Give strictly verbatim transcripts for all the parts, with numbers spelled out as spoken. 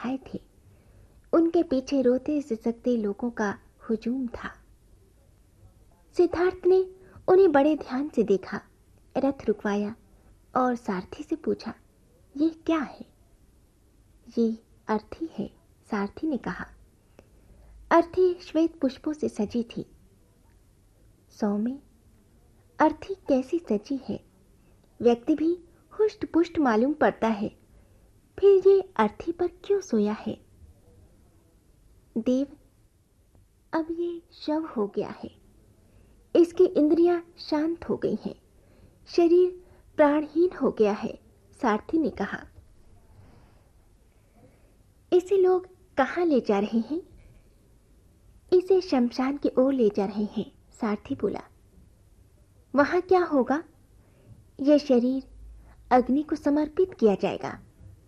योद्धाएं थे। उनके पीछे रोते सिसकते लोगों का हुजूम था। सिद्धार्थ ने उन्हें बड़े ध्यान से देखा, रथ रुकवाया और सारथी से पूछा, ये क्या है? ये अर्थी है, सारथी ने कहा। अर्थी श्वेत पुष्पों से सजी थी। सौम्य अर्थी कैसी सजी है, व्यक्ति भी हुष्ट पुष्ट मालूम पड़ता है, फिर ये अर्थी पर क्यों सोया है? देव, अब ये शव हो गया है, इसकी इंद्रियां शांत हो गई हैं, शरीर प्राणहीन हो गया है, सारथी ने कहा। इसे लोग कहाँ ले जा रहे हैं? इसे शमशान की ओर ले जा रहे हैं, सारथी बोला। वहां क्या होगा? यह शरीर अग्नि को समर्पित किया जाएगा।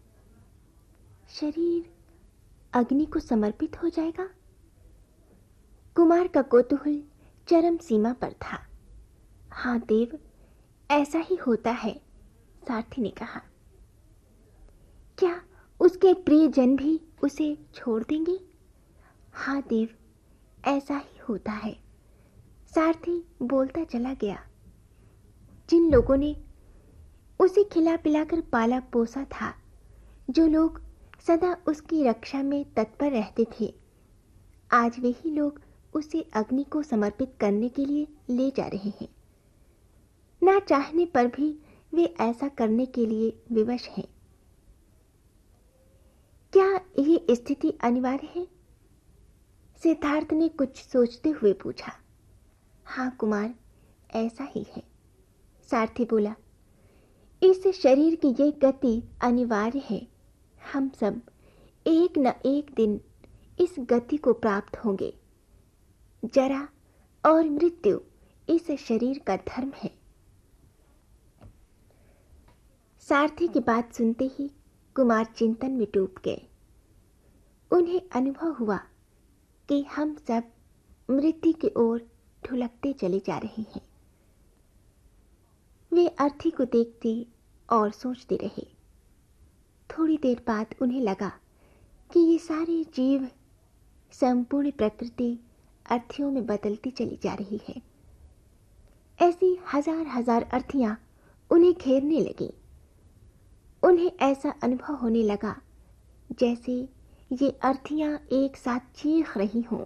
शरीर अग्नि को समर्पित हो जाएगा? कुमार का कौतूहल चरम सीमा पर था। हाँ देव, ऐसा ही होता है, सारथी ने कहा। क्या उसके प्रियजन भी उसे छोड़ देंगे? हाँ देव, ऐसा ही होता है, सारथी बोलता चला गया। जिन लोगों ने उसे खिला पिलाकर पाला पोसा था, जो लोग सदा उसकी रक्षा में तत्पर रहते थे, आज वही लोग उसे अग्नि को समर्पित करने के लिए ले जा रहे हैं। ना चाहने पर भी वे ऐसा करने के लिए विवश हैं। क्या ये स्थिति अनिवार्य है? सिद्धार्थ ने कुछ सोचते हुए पूछा। हाँ कुमार, ऐसा ही है, सारथी बोला। इस शरीर की ये गति अनिवार्य है। हम सब एक न एक दिन इस गति को प्राप्त होंगे। जरा और मृत्यु इस शरीर का धर्म है। सारथी की बात सुनते ही कुमार चिंतन में डूब गए। उन्हें अनुभव हुआ कि हम सब मृत्यु की ओर ढुलकते चले जा रहे हैं। वे अर्थी को देखते और सोचते रहे। थोड़ी देर बाद उन्हें लगा कि ये सारे जीव, संपूर्ण प्रकृति अर्थियों में बदलती चली जा रही है। ऐसी हजार हजार अर्थियां उन्हें घेरने लगी। उन्हें ऐसा अनुभव होने लगा जैसे ये अर्थियां एक साथ चीख रही हों।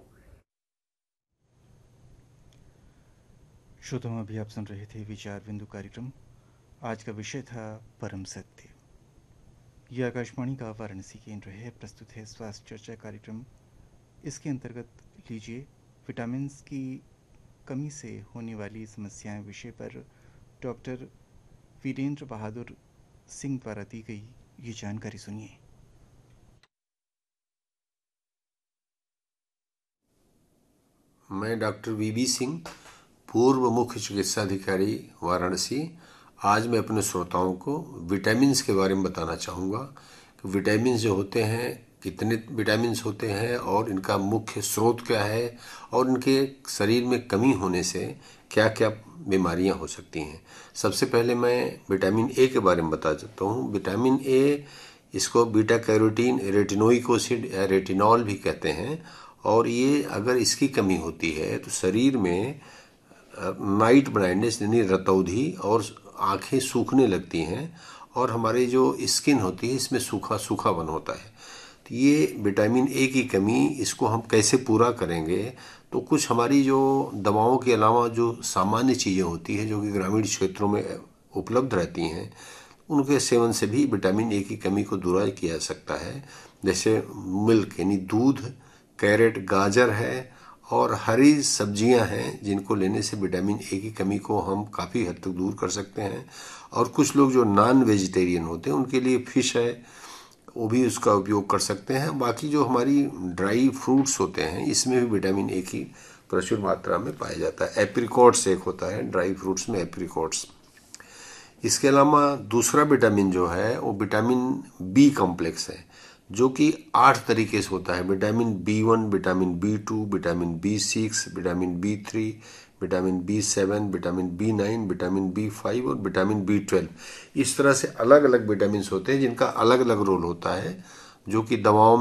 श्रोताओं, अभी आप सुन रहे थे विचार बिंदु कार्यक्रम। आज का विषय था परम सत्य। यह आकाशवाणी का वाराणसी केंद्र है। प्रस्तुत है स्वास्थ्य चर्चा कार्यक्रम। इसके अंतर्गत लीजिए विटामिन की कमी से होने वाली समस्याएं विषय पर डॉक्टर वीरेंद्र बहादुर सिंह द्वारा दी गई ये जानकारी सुनिए। मैं डॉक्टर वी बी सिंह, पूर्व मुख्य चिकित्सा अधिकारी वाराणसी। आज मैं अपने श्रोताओं को विटामिन के बारे में बताना चाहूँगा कि विटामिन जो होते हैं, कितने विटामिन होते हैं और इनका मुख्य स्रोत क्या है और इनके शरीर में कमी होने से क्या क्या बीमारियां हो सकती हैं। सबसे पहले मैं विटामिन ए के बारे में बता देता हूँ। विटामिन ए, इसको बीटा कैरोटीन रेटिनोइक एसिड या रेटिनॉल भी कहते हैं, और ये अगर इसकी कमी होती है तो शरीर में नाइट ब्लाइंडनेस यानी रतौंधी और आंखें सूखने लगती हैं और हमारी जो स्किन होती है इसमें सूखा सूखापन होता है। तो ये विटामिन ए की कमी, इसको हम कैसे पूरा करेंगे? तो कुछ हमारी जो दवाओं के अलावा जो सामान्य चीज़ें होती हैं जो कि ग्रामीण क्षेत्रों में उपलब्ध रहती हैं, उनके सेवन से भी विटामिन ए की कमी को दूर किया जा सकता है। जैसे मिल्क यानी दूध, कैरेट, गाजर है और हरी सब्जियां हैं जिनको लेने से विटामिन ए की कमी को हम काफ़ी हद तक दूर कर सकते हैं। और कुछ लोग जो नॉन वेजिटेरियन होते हैं उनके लिए फिश है, वो भी उसका उपयोग कर सकते हैं। बाकी जो हमारी ड्राई फ्रूट्स होते हैं इसमें भी विटामिन ए की प्रचुर मात्रा में पाया जाता है। एप्रिकॉट्स एक होता है ड्राई फ्रूट्स में, एप्रिकॉट्स। इसके अलावा दूसरा विटामिन जो है वो विटामिन बी कॉम्प्लेक्स है, जो कि आठ तरीके से होता है। Vitamin B one, vitamin B to, vitamin B six, vitamin B three, vitamin B seven, vitamin B nine, vitamin B five और विटामिन बी ट्वेल्व। इस तरह से अलग अलग विटामिन होते हैं जिनका अलग अलग रोल होता है, जो कि दवाओं